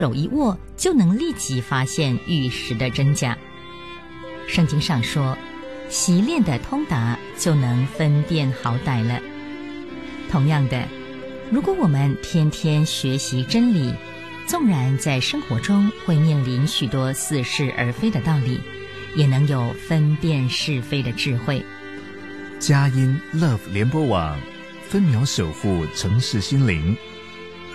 手一握就能立即发现玉石的真假。圣经上说，习练的通达就能分辨好歹了。同样的，如果我们天天学习真理，纵然在生活中会面临许多似是而非的道理，也能有分辨是非的智慧。 佳音 Love 联播网，分秒守护城市心灵，